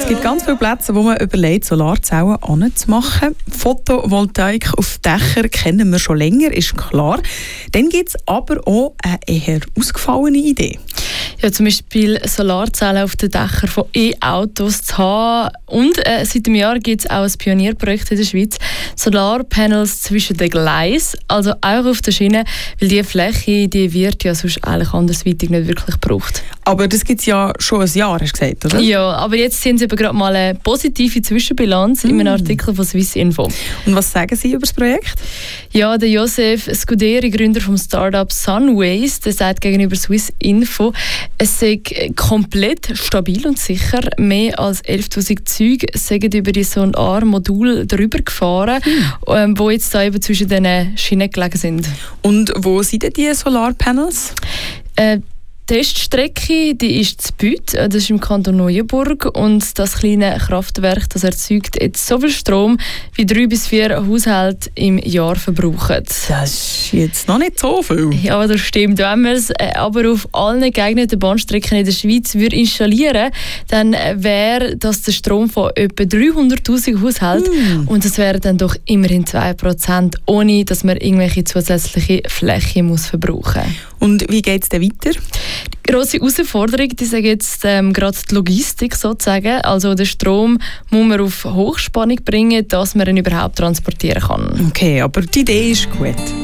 Es gibt ganz viele Plätze, wo man überlegt, Solarzellen anzumachen. Photovoltaik auf Dächern kennen wir schon länger, ist klar. Dann gibt es aber auch eine eher ausgefallene Idee. Ja, zum Beispiel Solarzellen auf den Dächern von E-Autos zu haben. Und seit dem Jahr gibt es auch ein Pionierprojekt in der Schweiz. Solarpanels zwischen den Gleisen, also auch auf der Schiene, weil die Fläche, die wird ja sonst eigentlich andersweitig nicht wirklich gebraucht. Aber das gibt es ja schon ein Jahr, hast du gesagt, oder? Ja, aber jetzt sehen Sie gerade mal eine positive Zwischenbilanz in einem Artikel von Swissinfo. Und was sagen Sie über das Projekt? Ja, der Josef Scuderi, Gründer vom Startup Sunways, der sagt gegenüber Swissinfo, es sei komplett stabil und sicher. Mehr als 11'000 Züge sind über die Solarmodul drüber gefahren, wo jetzt da eben zwischen den Schienen gelegen sind. Und wo sind denn die Solarpanels? Die Teststrecke, die ist in Bütt, das ist im Kanton Neuenburg, und das kleine Kraftwerk, das erzeugt jetzt so viel Strom, wie 3 bis 4 Haushalte im Jahr verbrauchen. Das ist jetzt noch nicht so viel. Ja, das stimmt. Wenn man es aber auf allen geeigneten Bahnstrecken in der Schweiz installieren würde, dann wäre das der Strom von etwa 300'000 Haushalten. Und das wären dann doch immerhin 2%, ohne dass man irgendwelche zusätzliche Fläche verbrauchen muss. Und wie geht es dann weiter? Die grosse Herausforderung, die sage jetzt gerade die Logistik sozusagen. Also den Strom muss man auf Hochspannung bringen, dass man ihn überhaupt transportieren kann. Okay, aber die Idee ist gut.